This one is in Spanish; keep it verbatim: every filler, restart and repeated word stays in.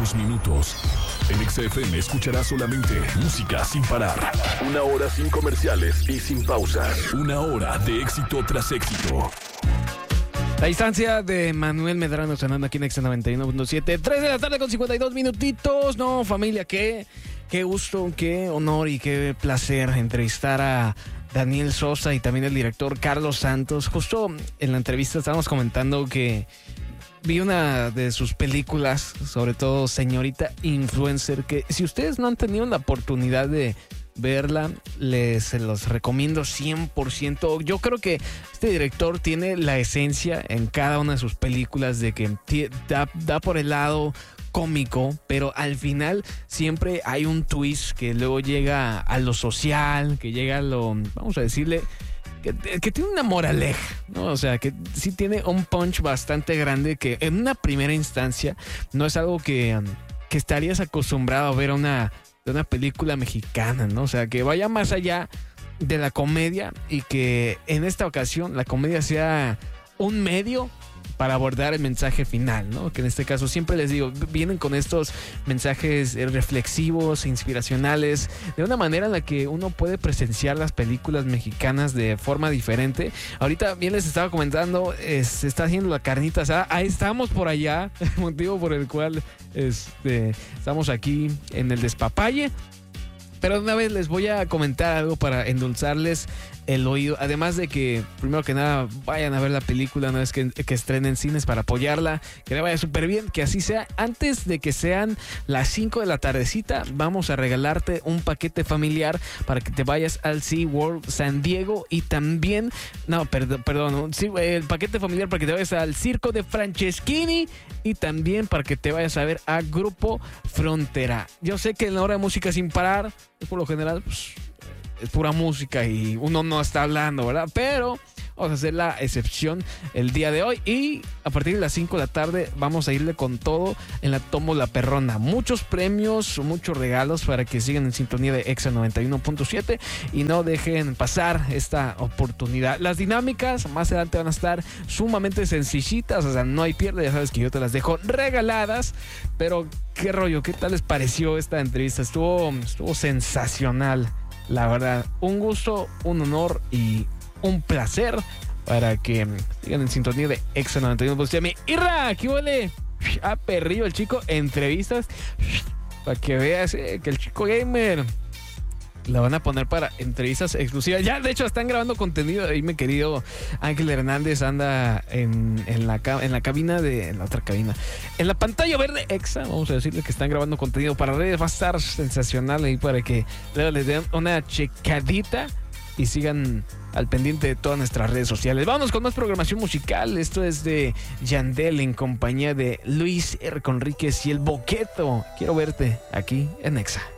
unos minutos, en Exa F M escucharás solamente música sin parar. Una hora sin comerciales y sin pausas. Una hora de éxito tras éxito. La distancia de Manuel Medrano sonando aquí en Exa noventa y uno punto siete. tres de la tarde con cincuenta y dos minutitos. No, familia, qué, qué gusto, qué honor y qué placer entrevistar a Daniel Sosa y también el director Carlos Santos. Justo en la entrevista estábamos comentando que vi una de sus películas, sobre todo Señorita Influencer, que si ustedes no han tenido la oportunidad de verla, les se los recomiendo cien por ciento. Yo creo que este director tiene la esencia en cada una de sus películas de que da, da por el lado cómico, pero al final siempre hay un twist que luego llega a lo social, que llega a lo, vamos a decirle, que, que tiene una moraleja, ¿no? O sea, que sí tiene un punch bastante grande que en una primera instancia no es algo que, que estarías acostumbrado a ver a una de una película mexicana, ¿no? O sea, que vaya más allá de la comedia y que en esta ocasión la comedia sea un medio para abordar el mensaje final, ¿no? Que en este caso siempre les digo, vienen con estos mensajes reflexivos, inspiracionales, de una manera en la que uno puede presenciar las películas mexicanas de forma diferente. Ahorita bien les estaba comentando, eh, se está haciendo la carnita asada, ahí estamos por allá, el motivo por el cual este, estamos aquí en el despapalle. Pero de una vez les voy a comentar algo para endulzarles el oído. Además de que, primero que nada, vayan a ver la película una vez que, que estrenen cines para apoyarla. Que le vaya súper bien, que así sea. Antes de que sean las cinco de la tardecita, vamos a regalarte un paquete familiar para que te vayas al SeaWorld San Diego. Y también, no, perdón, perdón sí, el paquete familiar para que te vayas al Circo de Franceschini. Y también para que te vayas a ver a Grupo Frontera. Yo sé que en la hora de música sin parar, por lo general, pues, es pura música y uno no está hablando, ¿verdad? Pero vamos a hacer la excepción el día de hoy y a partir de las cinco de la tarde vamos a irle con todo en la Tómbola Perrona. Muchos premios, muchos regalos para que sigan en sintonía de Exa noventa y uno punto siete y no dejen pasar esta oportunidad. Las dinámicas más adelante van a estar sumamente sencillitas, o sea, no hay pierde, ya sabes que yo te las dejo regaladas, pero qué rollo, ¿qué tal les pareció esta entrevista? Estuvo, estuvo sensacional. La verdad, un gusto, un honor y un placer para que sigan en sintonía de Exa noventa y uno punto siete. ¡Irra! ¿Qué huele? Ah, perrillo el chico. Entrevistas para que veas eh, que el chico gamer la van a poner para entrevistas exclusivas. Ya, de hecho, están grabando contenido. Ahí mi querido Ángel Hernández anda en, en, la, en la cabina de... En la otra cabina. En la pantalla verde Exa. Vamos a decirle que están grabando contenido para redes. Va a estar sensacional ahí para que les den una checadita y sigan al pendiente de todas nuestras redes sociales. Vamos con más programación musical. Esto es de Yandel en compañía de Luis R. Conríquez y El Boqueto. Quiero verte aquí en Exa.